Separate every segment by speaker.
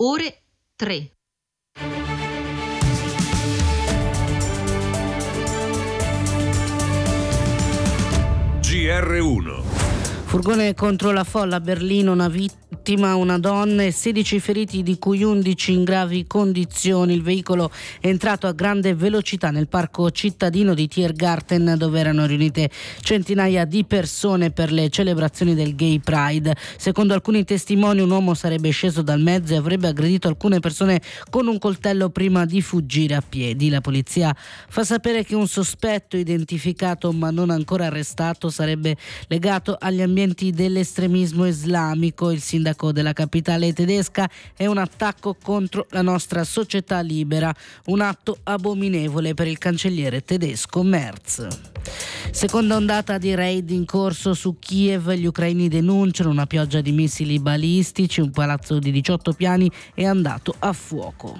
Speaker 1: ore 3.
Speaker 2: GR1.
Speaker 3: Furgone contro la folla a Berlino, una vittima, una donna e 16 feriti, di cui 11 in gravi condizioni. Il veicolo è entrato a grande velocità nel parco cittadino di Tiergarten, dove erano riunite centinaia di persone per le celebrazioni del Gay Pride. Secondo alcuni testimoni, un uomo sarebbe sceso dal mezzo e avrebbe aggredito alcune persone con un coltello prima di fuggire a piedi. La polizia fa sapere che un sospetto identificato ma non ancora arrestato sarebbe legato agli ambienti dell'estremismo islamico. Il sindaco della capitale tedesca: è un attacco contro la nostra società libera, un atto abominevole per il cancelliere tedesco Merz. Seconda ondata di raid in corso su Kiev. Gli ucraini denunciano una pioggia di missili balistici. Un palazzo di 18 piani è andato a fuoco.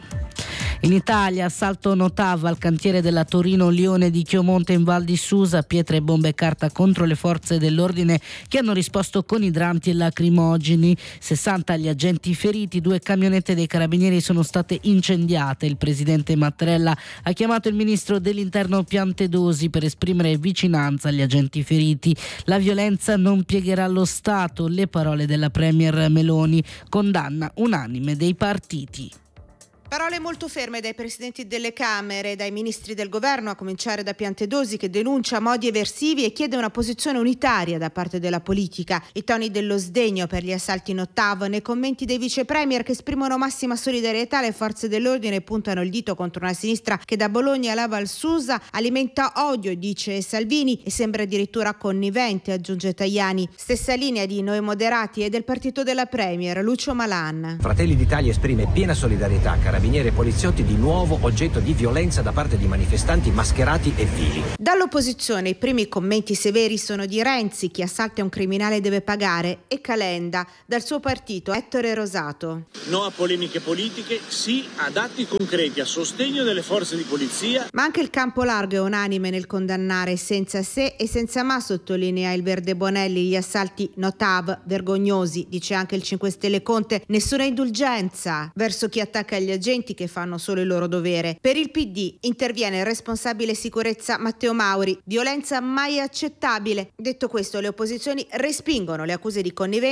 Speaker 3: In Italia, assalto Notav al cantiere della Torino-Lione di Chiomonte in Val di Susa, pietre, bombe e carta contro le forze dell'ordine, che hanno risposto con idranti e lacrimogeni. 60 gli agenti feriti, 2 camionette dei carabinieri sono state incendiate. Il presidente Mattarella ha chiamato il ministro dell'interno Piantedosi per esprimere vicinanza agli agenti feriti. La violenza non piegherà lo Stato, le parole della premier Meloni, condanna unanime dei partiti.
Speaker 4: Parole molto ferme dai presidenti delle Camere, dai ministri del governo, a cominciare da Piantedosi, che denuncia modi eversivi e chiede una posizione unitaria da parte della politica. I toni dello sdegno per gli assalti in Ottav, nei commenti dei vice premier che esprimono massima solidarietà alle forze dell'ordine e puntano il dito contro una sinistra che da Bologna alla Val Susa alimenta odio, dice Salvini, e sembra addirittura connivente, aggiunge Tajani. Stessa linea di Noi Moderati e del partito della premier, Lucio Malan.
Speaker 5: Fratelli d'Italia esprime piena solidarietà, carabinieri e poliziotti di nuovo oggetto di violenza da parte di manifestanti mascherati e vili.
Speaker 4: Dall'opposizione i primi commenti severi sono di Renzi: chi assalta un criminale deve pagare, e Calenda. Dal suo partito Ettore Rosato:
Speaker 6: no a polemiche politiche, sì ad atti concreti a sostegno delle forze di polizia.
Speaker 4: Ma anche il campo largo è unanime nel condannare senza se e senza ma, sottolinea il Verde Bonelli, gli assalti Notav vergognosi. Dice anche il 5 Stelle Conte: nessuna indulgenza verso chi attacca gli agenti che fanno solo il loro dovere. Per il PD interviene il responsabile sicurezza Matteo Mauri: violenza mai accettabile. Detto questo, le opposizioni respingono le accuse di connivenza